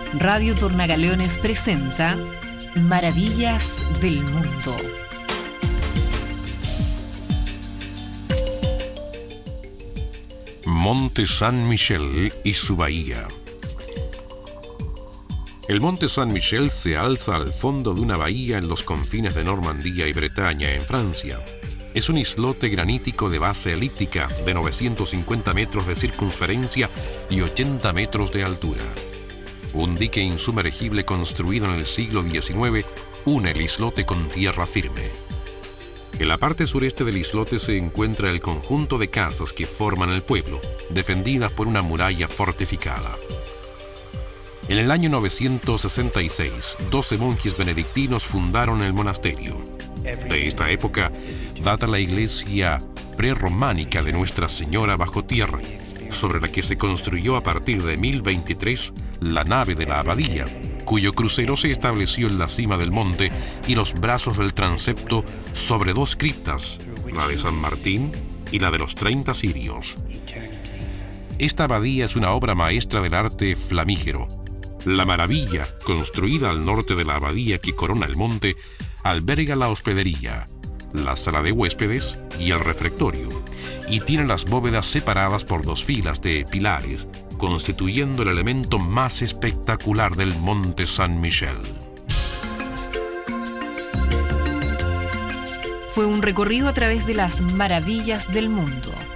Radio Tornagaleones presenta Maravillas del Mundo. Monte San Michel y su bahía. El Monte San Michel se alza al fondo de una bahía en los confines de Normandía y Bretaña, en Francia. Es un islote granítico de base elíptica de 950 metros de circunferencia y 80 metros de altura. Un dique insumergible construido en el siglo XIX une el islote con tierra firme. En la parte sureste del islote se encuentra el conjunto de casas que forman el pueblo, defendidas por una muralla fortificada. En el año 966, 12 monjes benedictinos fundaron el monasterio. De esta época data la iglesia prerrománica de Nuestra Señora bajo tierra, sobre la que se construyó a partir de 1023 la nave de la abadía, cuyo crucero se estableció en la cima del monte y los brazos del transepto sobre dos criptas, la de San Martín y la de los 30 cirios. Esta abadía es una obra maestra del arte flamígero. La maravilla, construida al norte de la abadía que corona el monte, alberga la hospedería, la sala de huéspedes y el refectorio, y tiene las bóvedas separadas por dos filas de pilares, constituyendo el elemento más espectacular del Monte San Michel. Fue un recorrido a través de las maravillas del mundo.